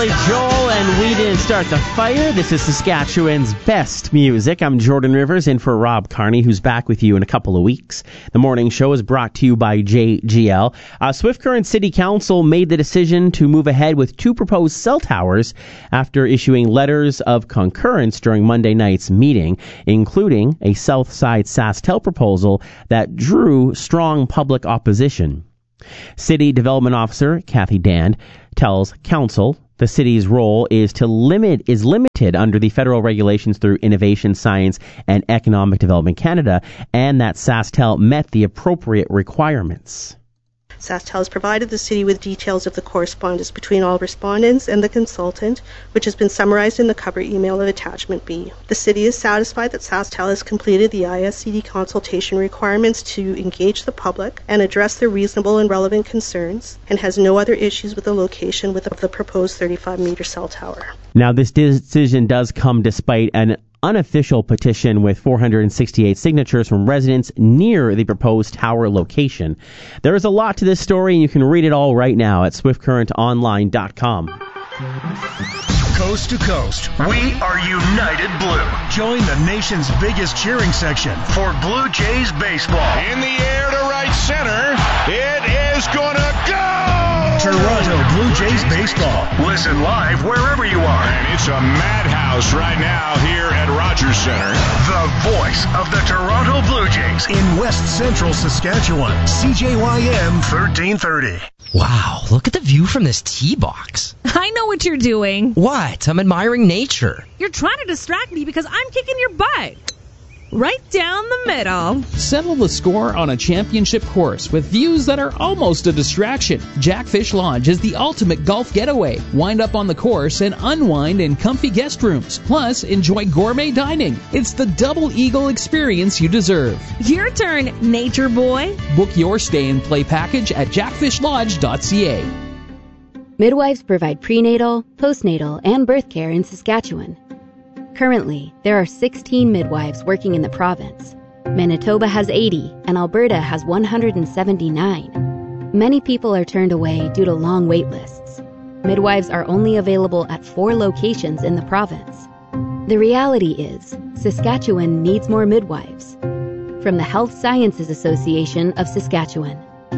Billy Joel and We Didn't Start the Fire. This is Saskatchewan's best music. I'm Jordan Rivers in for Rob Carney, who's back with you in a couple of weeks. The morning show is brought to you by JGL. Swift Current City Council made the decision to move ahead with 2 proposed cell towers after issuing letters of concurrence during Monday night's meeting, including a Southside SaskTel proposal that drew strong public opposition. City Development Officer Kathy Dand tells Council the city's role is limited under the federal regulations through Innovation, Science, and Economic Development Canada, and that SaskTel met the appropriate requirements. SaskTel has provided the city with details of the correspondence between all respondents and the consultant, which has been summarized in the cover email of Attachment B. The city is satisfied that SaskTel has completed the ISCD consultation requirements to engage the public and address their reasonable and relevant concerns, and has no other issues with the location of the proposed 35-meter cell tower. Now, this decision does come despite an unofficial petition with 468 signatures from residents near the proposed tower location. There is a lot to this story, and you can read it all right now at swiftcurrentonline.com. Coast to coast, we are United Blue. Join the nation's biggest cheering section for Blue Jays baseball. In the air to right center, it is gonna go! Toronto Blue Jays baseball. Listen live wherever you are. And it's a madhouse right now here at Rogers Center. The voice of the Toronto Blue Jays in West Central Saskatchewan. CJYM 1330. Wow, look at the view from this tee box. I know what you're doing. What? I'm admiring nature. You're trying to distract me because I'm kicking your butt. Right down the middle. Settle the score on a championship course with views that are almost a distraction. Jackfish Lodge is the ultimate golf getaway. Wind up on the course and unwind in comfy guest rooms. Plus, enjoy gourmet dining. It's the double eagle experience you deserve. Your turn, nature boy. Book your stay and play package at jackfishlodge.ca. Midwives provide prenatal, postnatal, and birth care in Saskatchewan. Currently, there are 16 midwives working in the province. Manitoba has 80, and Alberta has 179. Many people are turned away due to long wait lists. Midwives are only available at 4 locations in the province. The reality is, Saskatchewan needs more midwives. From the Health Sciences Association of Saskatchewan.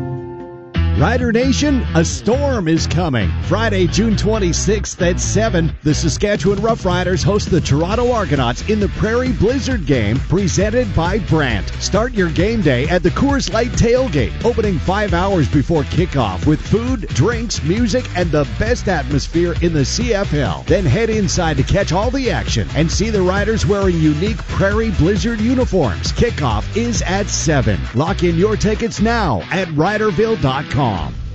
Rider Nation, a storm is coming. Friday, June 26th at 7, the Saskatchewan Roughriders host the Toronto Argonauts in the Prairie Blizzard game, presented by Brandt. Start your game day at the Coors Light Tailgate, opening 5 hours before kickoff with food, drinks, music, and the best atmosphere in the CFL. Then head inside to catch all the action and see the Riders wearing unique Prairie Blizzard uniforms. Kickoff is at 7. Lock in your tickets now at riderville.com.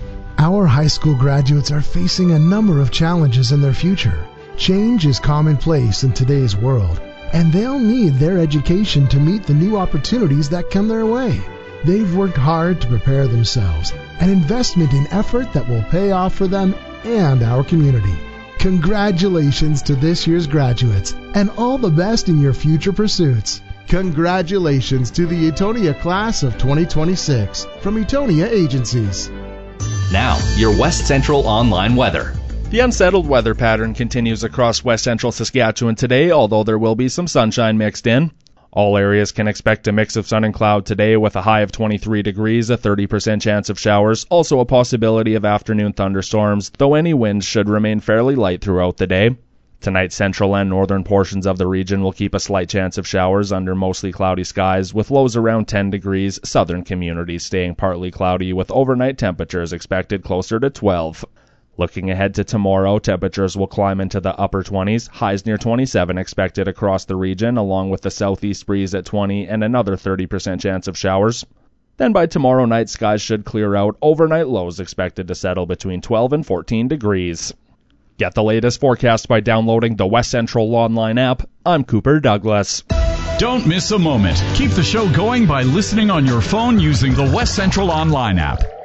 Our high school graduates are facing a number of challenges in their future. Change is commonplace in today's world, and they'll need their education to meet the new opportunities that come their way. They've worked hard to prepare themselves, an investment in effort that will pay off for them and our community. Congratulations to this year's graduates, and all the best in your future pursuits. Congratulations to the Etonia class of 2026 from Etonia Agencies. Now, your West Central online weather. The unsettled weather pattern continues across West Central Saskatchewan today, although there will be some sunshine mixed in. All areas can expect a mix of sun and cloud today with a high of 23 degrees, a 30% chance of showers, also a possibility of afternoon thunderstorms, though any winds should remain fairly light throughout the day. Tonight, central and northern portions of the region will keep a slight chance of showers under mostly cloudy skies, with lows around 10 degrees, southern communities staying partly cloudy, with overnight temperatures expected closer to 12. Looking ahead to tomorrow, temperatures will climb into the upper 20s, highs near 27 expected across the region, along with the southeast breeze at 20 and another 30% chance of showers. Then by tomorrow night, skies should clear out, overnight lows expected to settle between 12 and 14 degrees. Get the latest forecast by downloading the West Central Online app. I'm Cooper Douglas. Don't miss a moment. Keep the show going by listening on your phone using the West Central Online app.